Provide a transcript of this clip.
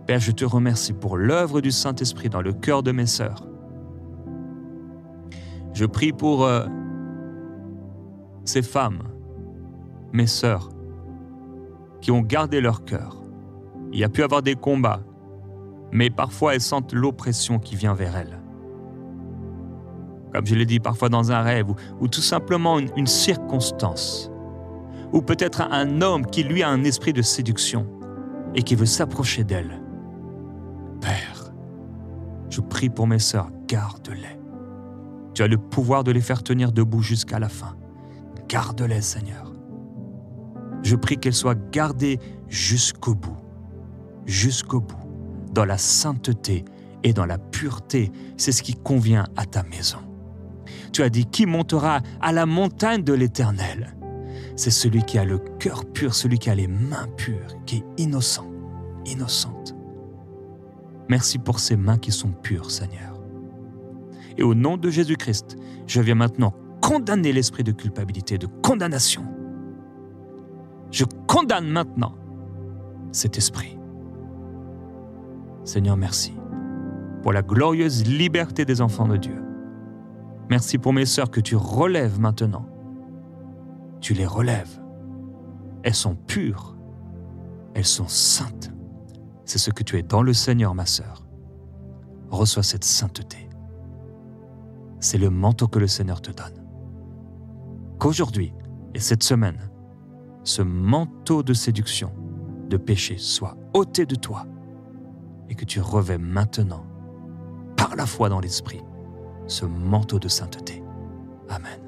Père, je te remercie pour l'œuvre du Saint-Esprit dans le cœur de mes sœurs. Je prie pour ces femmes, mes sœurs, qui ont gardé leur cœur. Il y a pu avoir des combats, mais parfois elles sentent l'oppression qui vient vers elles. Comme je l'ai dit, parfois dans un rêve ou tout simplement une circonstance, ou peut-être un homme qui lui a un esprit de séduction et qui veut s'approcher d'elle. Père, je prie pour mes sœurs, garde-les. Tu as le pouvoir de les faire tenir debout jusqu'à la fin. Garde-les, Seigneur. Je prie qu'elles soient gardées jusqu'au bout, dans la sainteté et dans la pureté. C'est ce qui convient à ta maison. Tu as dit, qui montera à la montagne de l'Éternel? C'est celui qui a le cœur pur, celui qui a les mains pures, qui est innocent, innocente. Merci pour ces mains qui sont pures, Seigneur. Et au nom de Jésus-Christ, je viens maintenant condamner l'esprit de culpabilité, de condamnation. Je condamne maintenant cet esprit. Seigneur, merci pour la glorieuse liberté des enfants de Dieu. Merci pour mes sœurs que tu relèves maintenant. Tu les relèves. Elles sont pures. Elles sont saintes. C'est ce que tu es dans le Seigneur, ma sœur. Reçois cette sainteté. C'est le manteau que le Seigneur te donne. Qu'aujourd'hui et cette semaine, ce manteau de séduction, de péché soit ôté de toi et que tu revêts maintenant, par la foi dans l'Esprit, ce manteau de sainteté. Amen.